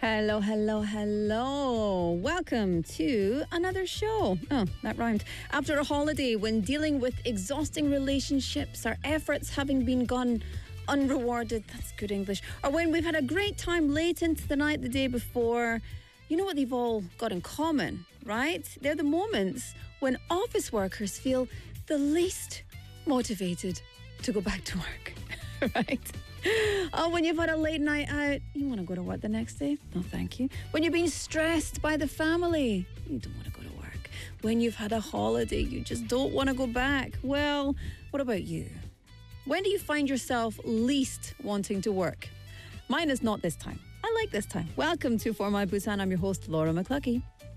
Hello, hello, hello. Welcome to another show. Oh, that rhymed. After a holiday, when dealing with exhausting relationships, our efforts having been gone unrewarded, that's good English, or when we've had a great time late into the night the day before, you know what they've all got in common, right? They're the moments when office workers feel the least motivated to go back to work, right? Oh, when you've had a late night out, you want to go to work the next day? No, thank you. When you're being stressed by the family, you don't want to go to work. When you've had a holiday, you just don't want to go back. Well, what about you? When do you find yourself least wanting to work? Mine is not this time. I like this time. Welcome to For My Busan. I'm your host, Laura McCluskey.